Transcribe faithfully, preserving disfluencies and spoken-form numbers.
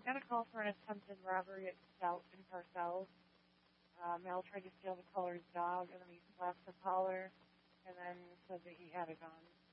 got a call for an attempted robbery at Stout in Parcells. Uh, male tried to steal the caller's dog, and then he slapped the caller, and then said that he had a gun.